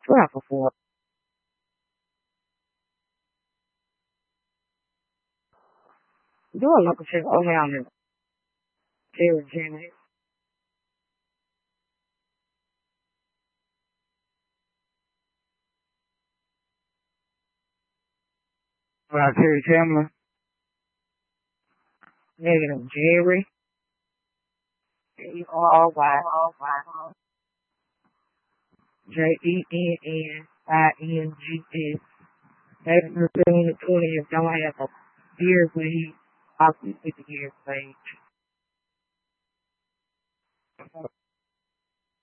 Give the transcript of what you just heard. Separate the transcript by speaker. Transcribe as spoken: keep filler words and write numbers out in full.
Speaker 1: rapper for. Doing local shit around here. Terry Jimmy. About Terry Chandler. Negative Jerry. J R Y. J E N N I N G S. That's the thing the twentieth don't have a year when he possibly fifty years of age.